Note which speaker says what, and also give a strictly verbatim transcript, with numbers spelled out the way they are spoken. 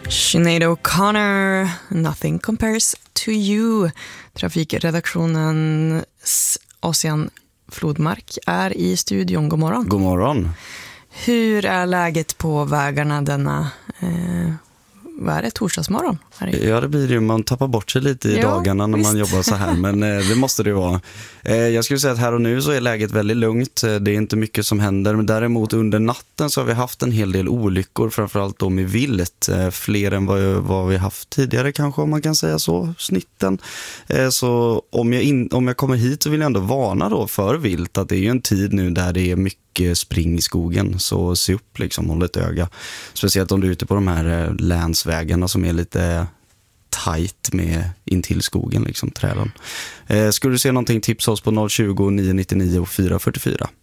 Speaker 1: Sinead O'Connor, Nothing Compares to You. Trafikredaktionens Ossian Flodmark är i studion. God morgon.
Speaker 2: God morgon.
Speaker 1: Hur är läget på vägarna denna, eh, vad är det, torsdagsmorgon?
Speaker 2: Ja, det blir ju, man tappar bort sig lite i
Speaker 1: ja,
Speaker 2: dagarna när
Speaker 1: visst.
Speaker 2: man jobbar så här, men eh, det måste det vara. Eh, jag skulle säga att här och nu så är läget väldigt lugnt, det är inte mycket som händer, men däremot under natten så har vi haft en hel del olyckor, framförallt då med vilt, eh, fler än vad, vad vi haft tidigare kanske, om man kan säga så, snitten. Eh, så om jag, in, om jag kommer hit så vill jag ändå varna då för vilt, att det är ju en tid nu där det är mycket spring i skogen, så se upp liksom, håll ett öga. Speciellt om du är ute på de här länsvägarna som är lite tajt med in till skogen, liksom träden. Eh, skulle du se någonting, tipsa oss på noll tjugo, nio nittionio och fyra fyrtiofyra.